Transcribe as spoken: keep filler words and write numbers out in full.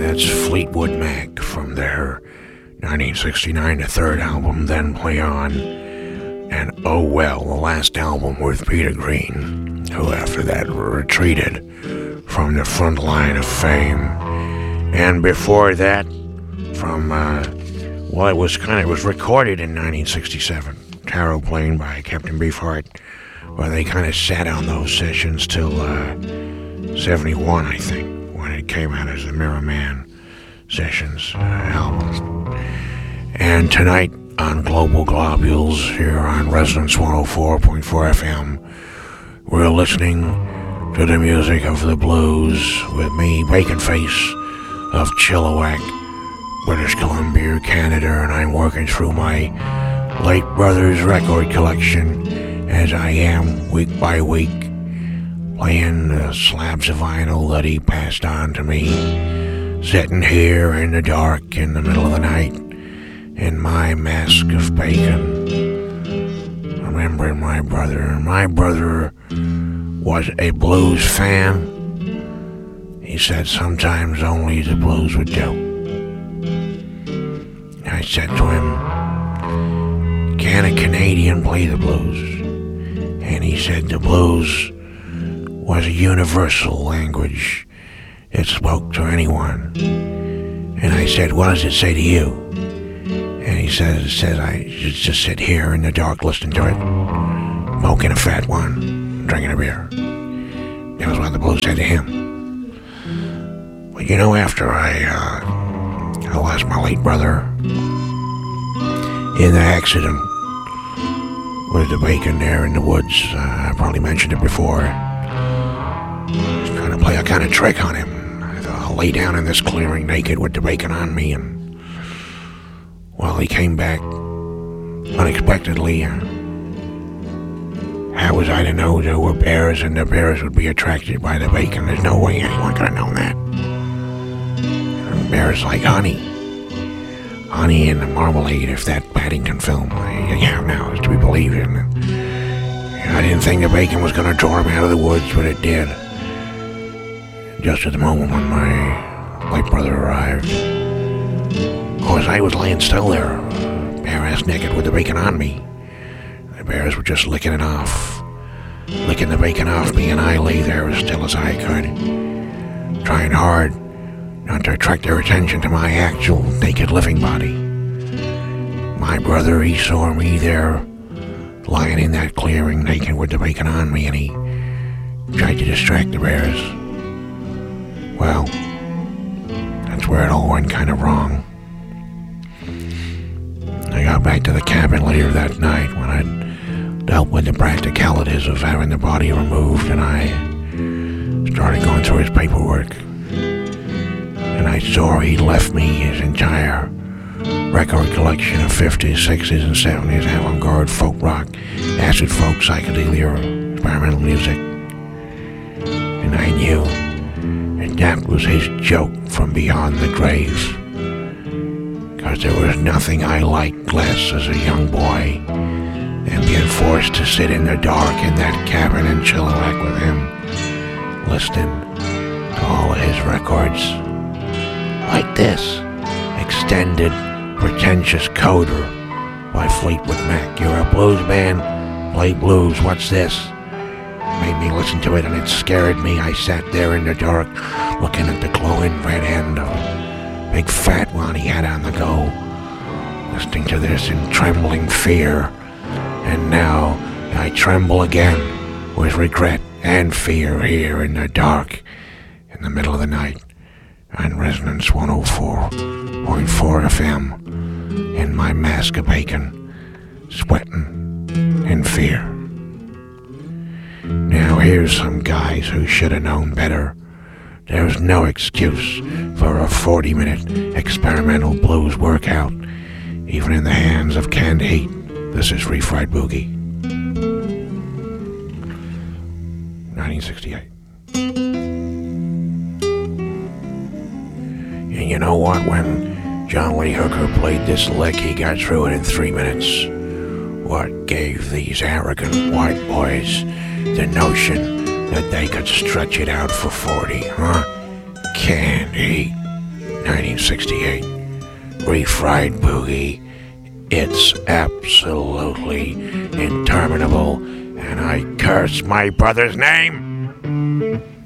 that's Fleetwood Mac from their nineteen sixty-nine, the third album, Then Play On, and Oh Well, the last album with Peter Green, who after that retreated from the front line of fame. And before that, from, uh, well, it was kind of, it was recorded in nineteen sixty-seven, Tarot Plane by Captain Beefheart, where they kind of sat on those sessions till uh, seventy-one, I think, when it came out as the Mirror Man Sessions uh, album. And tonight on Global Globules here on Resonance one oh four point four F M, we're listening to the music of the blues with me, Bacon Face of Chilliwack, British Columbia, Canada, and I'm working through my late brother's record collection as I am week by week, playing the slabs of vinyl that he passed on to me, sitting here in the dark in the middle of the night in my mask of bacon, remembering my brother. My brother was a blues fan. He said sometimes only the blues would do. I said to him, can a Canadian play the blues? And he said the blues was a universal language. It spoke to anyone. And I said, what does it say to you? And he says, it says I should just sit here in the dark listening to it, smoking a fat one, drinking a beer. That was what the blues said to him. But you know, after I, uh, I lost my late brother in the accident with the bacon there in the woods, uh, I probably mentioned it before. I was trying to play a kind of trick on him. I thought I'll lay down in this clearing naked with the bacon on me, and well, he came back unexpectedly. Uh, how was I to know there were bears and the bears would be attracted by the bacon? There's no way anyone could have known that. And bears like honey. Honey and the marmalade, if that Paddington film you have now is to be believed in. I didn't think the bacon was going to draw him out of the woods, but it did. Just at the moment when my late brother arrived. Of course, I was laying still there, bare-ass naked with the bacon on me. The bears were just licking it off. Licking the bacon off me, and I lay there as still as I could, trying hard not to attract their attention to my actual naked living body. My brother, he saw me there, lying in that clearing naked with the bacon on me, and he tried to distract the bears. Well, that's where it all went kind of wrong. I got back to the cabin later that night when I'd dealt with the practicalities of having the body removed, and I started going through his paperwork. And I saw he'd left me his entire record collection of fifties, sixties, and seventies avant-garde folk rock, acid folk, psychedelia, experimental music. And I knew that that was his joke from beyond the grave. Because there was nothing I liked less as a young boy than being forced to sit in the dark in that cabin in Chilliwack with him, listening to all of his records. Like this, Extended Pretentious Coder by Fleetwood Mac. You're a blues band? Play blues. What's this? Made me listen to it, and it scared me. I sat there in the dark, looking at the glowing red end of a big fat one he had on the go, listening to this in trembling fear. And now I tremble again with regret and fear here in the dark, in the middle of the night, on Resonance one oh four point four F M, in my mask of bacon, sweating in fear. Now here's some guys who should have known better. There's no excuse for a forty-minute experimental blues workout, even in the hands of canned heat. This is Refried Boogie. nineteen sixty-eight. And you know what? When John Lee Hooker played this lick, he got through it in three minutes. What gave these arrogant white boys the notion that they could stretch it out for forty, huh? Can't eat. nineteen sixty-eight. Refried Boogie. It's absolutely interminable, and I curse my brother's name.